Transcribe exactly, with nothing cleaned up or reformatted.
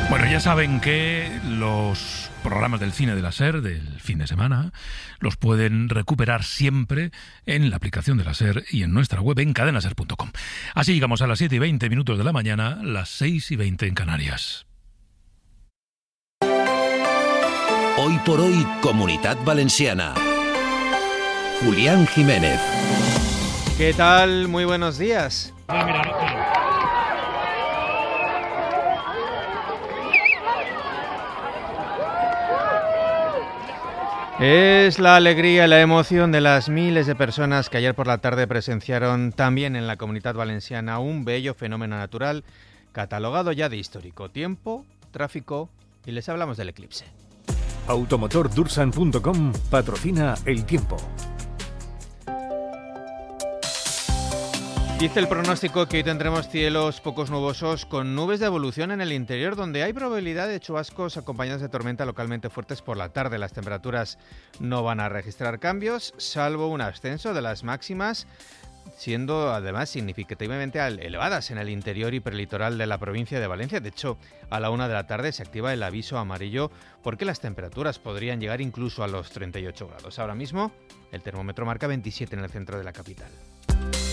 Bueno, ya saben que los programas del cine de la SER del fin de semana los pueden recuperar siempre en la aplicación de la SER y en nuestra web en cadena ser punto com. Así llegamos a las siete y veinte minutos de la mañana, las seis y veinte en Canarias. Hoy por hoy, Comunitat Valenciana. Julián Jiménez. ¿Qué tal? Muy buenos días. Es la alegría y la emoción de las miles de personas que ayer por la tarde presenciaron también en la Comunitat Valenciana un bello fenómeno natural catalogado ya de histórico. Tiempo, tráfico y les hablamos del eclipse. Automotor Dursan punto com patrocina el tiempo. Dice el pronóstico que hoy tendremos cielos pocos nubosos con nubes de evolución en el interior, donde hay probabilidad de chubascos acompañados de tormenta localmente fuertes por la tarde. Las temperaturas no van a registrar cambios, salvo un ascenso de las máximas, siendo además significativamente elevadas en el interior y prelitoral de la provincia de Valencia. De hecho, a la una de la tarde se activa el aviso amarillo porque las temperaturas podrían llegar incluso a los treinta y ocho grados. Ahora mismo, el termómetro marca veintisiete en el centro de la capital.